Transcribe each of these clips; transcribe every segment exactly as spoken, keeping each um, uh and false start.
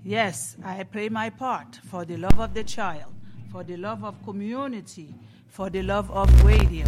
Yes, I play my part for the love of the child, for the love of community, for the love of radio.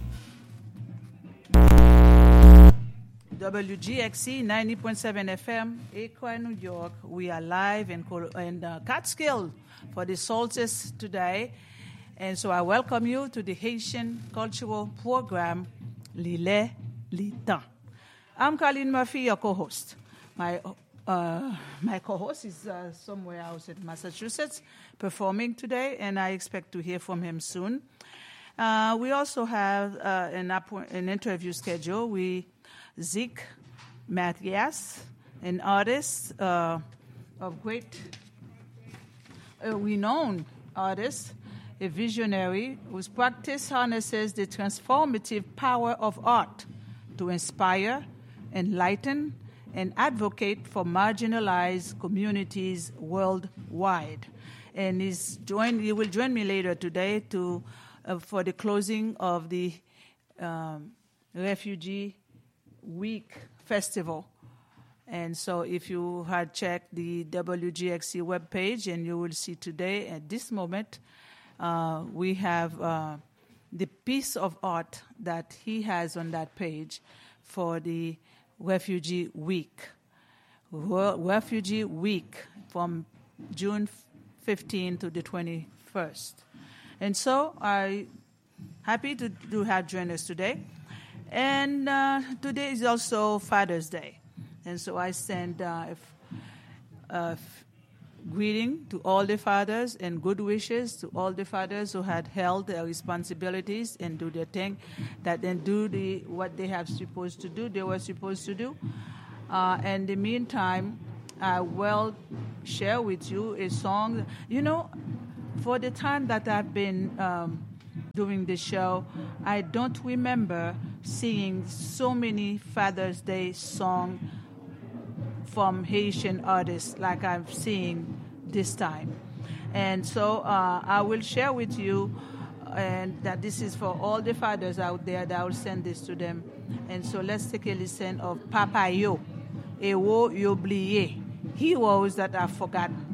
W G X C ninety point seven F M, Aqua, New York. We are live in, in uh, Catskill for the solstice today. And so I welcome you to the Haitian cultural program, Lile Litan. I'm Colleen Murphy, your co-host. My uh, my co-host is uh, somewhere else in Massachusetts performing today, and I expect to hear from him soon. Uh, we also have uh, an, an interview schedule. We Zeke Mathias, an artist uh, of great, uh, renowned artist, a visionary whose practice harnesses the transformative power of art to inspire, enlighten, and advocate for marginalized communities worldwide. And he's join, he will join me later today to uh, for the closing of the um, Refugee Week Festival. And so if you had checked the W G X C webpage, and you will see today at this moment, uh, we have uh, the piece of art that he has on that page for the Refugee Week. Refugee Week from June fifteenth to the twenty-first. And so I'm happy to, to have joined us today. And uh, today is also Father's Day. And so I send uh, a greeting to all the fathers and good wishes to all the fathers who had held their responsibilities and do their thing, that then do the what they have supposed to do, they were supposed to do. Uh, and in the meantime, I will share with you a song. You know, for the time that I've been um, doing the show, I don't remember singing so many Father's Day songs from Haitian artists like I'm seeing this time. And so uh, I will share with you, and that this is for all the fathers out there, that I will send this to them. And so let's take a listen of Papa Yo, Ewo Yobliye, Heroes That Are Forgotten.